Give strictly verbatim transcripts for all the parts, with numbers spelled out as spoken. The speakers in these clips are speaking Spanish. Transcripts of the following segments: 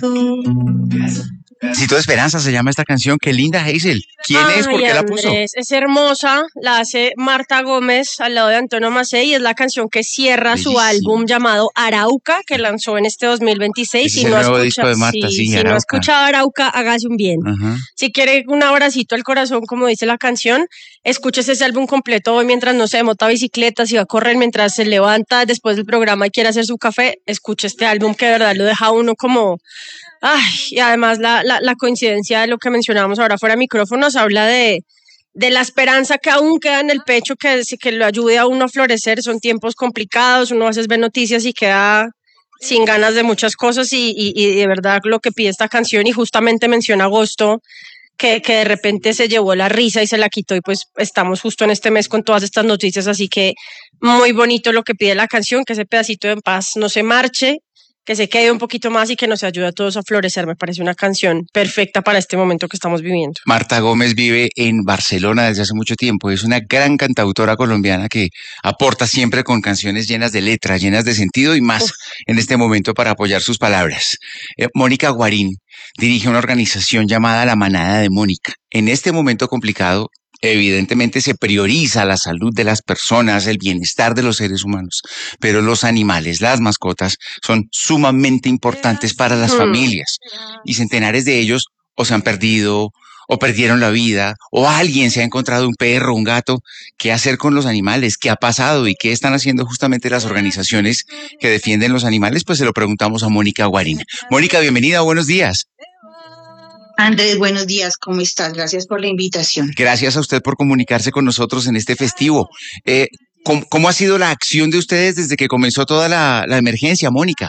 Pedacito de Esperanza se llama esta canción. Qué linda, Hazel. ¿Quién Ay, es? ¿Por qué Andrés, la puso? es hermosa, la hace Marta Gómez al lado de Antonio Macei y es la canción que cierra Bellísimo. su álbum llamado Arauca, que lanzó en este dos mil veintiséis. Ese Si es el no, nuevo escucha, disco de Marta, si, sí, si no ha Arauca. escuchado Arauca, hágase un bien. Ajá. Si quiere un abracito al corazón, como dice la canción, escúchese ese álbum completo hoy mientras no se monta bicicleta, si va a correr, mientras se levanta después del programa y quiere hacer su café, escuche este álbum que de verdad lo deja a uno como... Ay, y además la, la, la coincidencia de lo que mencionábamos ahora fuera de micrófonos habla de, de la esperanza que aún queda en el pecho, que, que lo ayude a uno a florecer. Son tiempos complicados, uno a veces ve noticias y queda sin ganas de muchas cosas y, y, y de verdad lo que pide esta canción, y justamente menciona agosto, que, que de repente se llevó la risa y se la quitó, y pues estamos justo en este mes con todas estas noticias, así que muy bonito lo que pide la canción, que ese pedacito de paz no se marche, que se quede un poquito más y que nos ayude a todos a florecer. Me parece una canción perfecta para este momento que estamos viviendo. Marta Gómez vive en Barcelona desde hace mucho tiempo. Es una gran cantautora colombiana que aporta siempre con canciones llenas de letra, llenas de sentido y más Uf. en este momento para apoyar sus palabras. Eh, Mónica Guarín dirige una organización llamada La Manada de Mónica. En este momento complicado, evidentemente se prioriza la salud de las personas, el bienestar de los seres humanos, pero los animales, las mascotas, son sumamente importantes para las familias, y centenares de ellos o se han perdido, o perdieron la vida, o alguien se ha encontrado un perro, un gato. ¿Qué hacer con los animales? ¿Qué ha pasado? ¿Y qué están haciendo justamente las organizaciones que defienden los animales? Pues se lo preguntamos a Mónica Guarín. Mónica, bienvenida, buenos días. Andrés, buenos días, ¿cómo estás? Gracias por la invitación. Gracias a usted por comunicarse con nosotros en este festivo. Eh, ¿cómo, ¿Cómo ha sido la acción de ustedes desde que comenzó toda la, la emergencia, Mónica?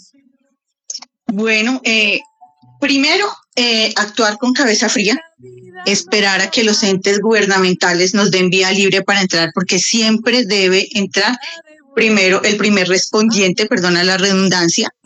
Bueno, eh, primero, eh, actuar con cabeza fría, esperar a que los entes gubernamentales nos den vía libre para entrar, porque siempre debe entrar primero el primer respondiente, perdona la redundancia,